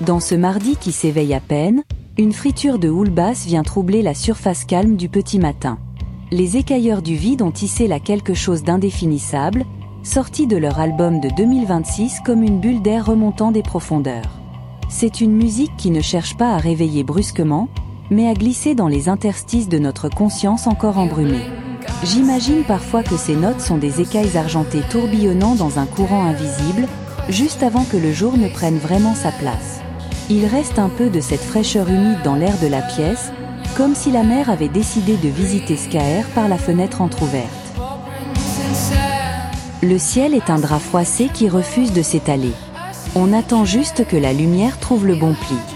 Dans ce mardi qui s'éveille à peine, une friture de houle basse vient troubler la surface calme du petit matin. Les écailleurs du vide ont tissé là quelque chose d'indéfinissable, sorti de leur album de 2026 comme une bulle d'air remontant des profondeurs. C'est une musique qui ne cherche pas à réveiller brusquement, mais à glisser dans les interstices de notre conscience encore embrumée. J'imagine parfois que ces notes sont des écailles argentées tourbillonnant dans un courant invisible, juste avant que le jour ne prenne vraiment sa place. Il reste un peu de cette fraîcheur humide dans l'air de la pièce, comme si la mer avait décidé de visiter Skaer par la fenêtre entr'ouverte. Le ciel est un drap froissé qui refuse de s'étaler. On attend juste que la lumière trouve le bon pli.